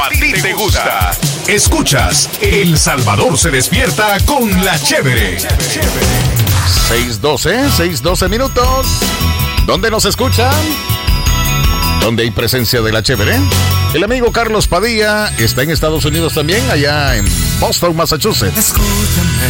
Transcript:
a ti te gusta. Escuchas El Salvador se despierta con La Chévere. 6:12 minutos. ¿Dónde nos escuchan? ¿Dónde hay presencia de La Chévere? El amigo Carlos Padilla está en Estados Unidos también, allá en Boston, Massachusetts. Escúchame,